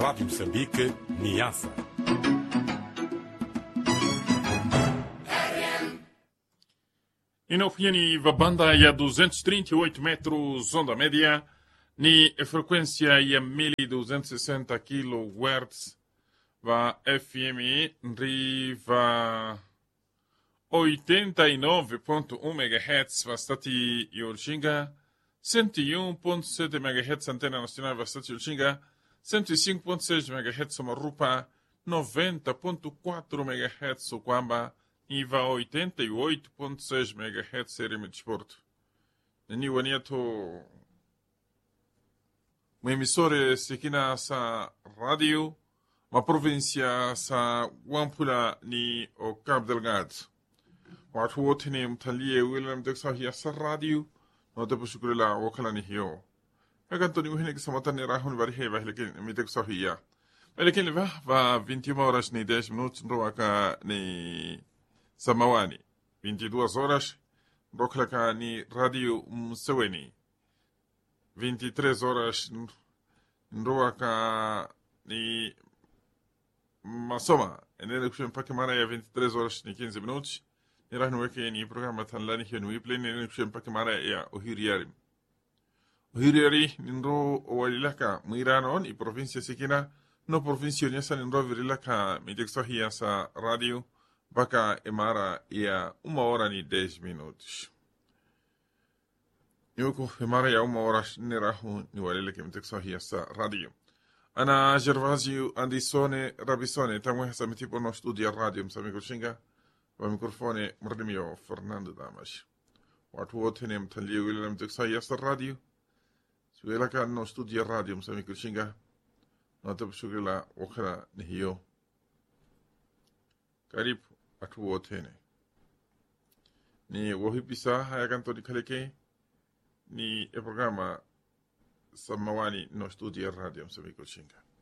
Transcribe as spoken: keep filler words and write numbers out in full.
Rádio Moçambique, Niassa. Inaopieni va banda ya duzentos e trinta e oito metros onda média, ni frequência ya mil duzentos e sessenta kilohertz, va F M nri va oitenta e nove ponto um megahertz, va stati Yolxinga, cento e um ponto sete megahertz antena nacional, va stati Yolxinga, cento e cinco ponto seis megahertz Marupa, noventa ponto quatro megahertz Uquamba, e va oitenta e oito ponto seis megahertz R M Desporto. Nini waniato uma emissora sikina sa rádio, uma província sa Wampula ni o Cabo Delgado. Watu wote ni mtalie William Dexahia sa rádio, no te pusukurela wakala ni hiyo. Kaganto ni uhine kisamata ni rahun variheva hileke mi Dexahia. Lakini va va vinte e uma horas ni dez minutos nroaka ni Samawani, vinte e duas horas, Roklaka ni Radio Mseweni, vinte e três horas, Nroaka ni Masoma, enele kushem pakimara ya vinte e três horas ni quinze minutos, ni rahnu weke ni programa tanlani hiyo ni wiple, ni enele kushem pakimara ya Ohiriari. Ohiriari, nro owalilaka mwirano, ni provincia sikina, no provincia nyesa nro virilaka midexohia sa radio, Baka imara ya uma hora ni dez minutos. Yuko imara ya uma hora ni rahu ni walele kimteksohia sa radio. Ana Gervasio Andisone Rabisone, tamu hasa mitipo no studia radio msamigo shinga, wa mikrofone mrdimio Fernando Damas. Watu wote ni mtalie wile mteksohia sa radio, suela ka no studia radio msamigo shinga, no tapusugila wakala ni hiyo. Karibu. Watu wote ni wahipisa haya kanto di kaleke ni e programa Samawani no studia radio Msamico Shinga.